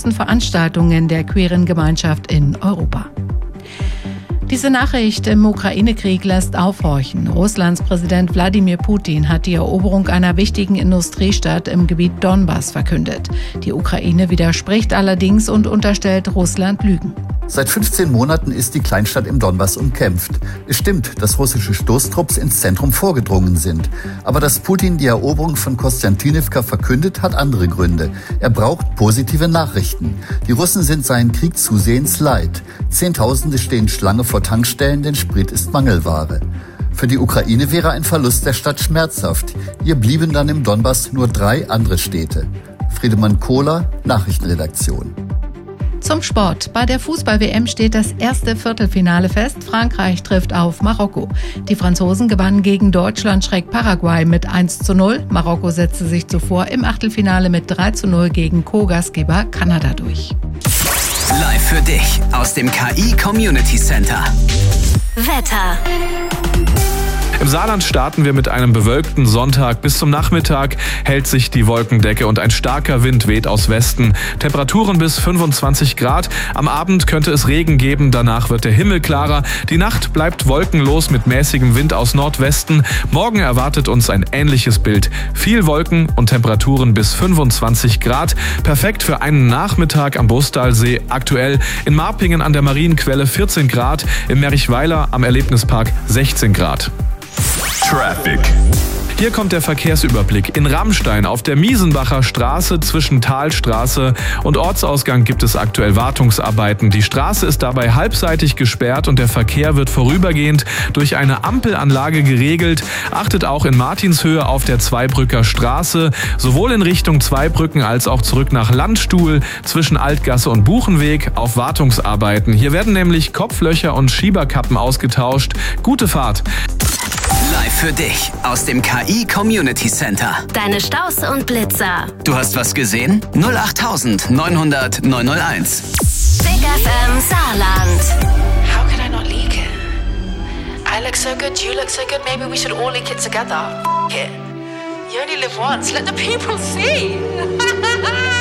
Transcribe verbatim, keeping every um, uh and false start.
größten Veranstaltungen der queeren Gemeinschaft in Europa. Diese Nachricht im Ukraine-Krieg lässt aufhorchen. Russlands Präsident Wladimir Putin hat die Eroberung einer wichtigen Industriestadt im Gebiet Donbass verkündet. Die Ukraine widerspricht allerdings und unterstellt Russland Lügen. Seit fünfzehn Monaten ist die Kleinstadt im Donbass umkämpft. Es stimmt, dass russische Stoßtrupps ins Zentrum vorgedrungen sind. Aber dass Putin die Eroberung von Kostjantinivka verkündet, hat andere Gründe. Er braucht positive Nachrichten. Die Russen sind seinen Krieg zusehends leid. Zehntausende stehen Schlange vor Tankstellen, denn Sprit ist Mangelware. Für die Ukraine wäre ein Verlust der Stadt schmerzhaft. Ihr blieben dann im Donbass nur drei andere Städte. Friedemann Kohler, Nachrichtenredaktion. Zum Sport. Bei der Fußball-W M steht das erste Viertelfinale fest. Frankreich trifft auf Marokko. Die Franzosen gewannen gegen Deutschland-Paraguay mit eins zu null. Marokko setzte sich zuvor im Achtelfinale mit drei zu null gegen Co-Gastgeber Kanada durch. Live für dich aus dem K I Community Center. Wetter. Im Saarland starten wir mit einem bewölkten Sonntag. Bis zum Nachmittag hält sich die Wolkendecke und ein starker Wind weht aus Westen. Temperaturen bis fünfundzwanzig Grad. Am Abend könnte es Regen geben, danach wird der Himmel klarer. Die Nacht bleibt wolkenlos mit mäßigem Wind aus Nordwesten. Morgen erwartet uns ein ähnliches Bild. Viel Wolken und Temperaturen bis fünfundzwanzig Grad. Perfekt für einen Nachmittag am Brustalsee. Aktuell in Marpingen an der Marienquelle vierzehn Grad, im Merichweiler am Erlebnispark sechzehn Grad. Traffic. Hier kommt der Verkehrsüberblick. In Ramstein auf der Miesenbacher Straße zwischen Talstraße und Ortsausgang gibt es aktuell Wartungsarbeiten. Die Straße ist dabei halbseitig gesperrt und der Verkehr wird vorübergehend durch eine Ampelanlage geregelt. Achtet auch in Martinshöhe auf der Zweibrücker Straße, sowohl in Richtung Zweibrücken als auch zurück nach Landstuhl zwischen Altgasse und Buchenweg auf Wartungsarbeiten. Hier werden nämlich Kopflöcher und Schieberkappen ausgetauscht. Gute Fahrt! Live für dich aus dem K I Community Center. Deine Staus und Blitzer. Du hast was gesehen? null acht neun hundert neun null eins. Big F M Saarland. How can I not leak it? I look so good, you look so good, maybe we should all leak it together. F it. You only live once, let the people see.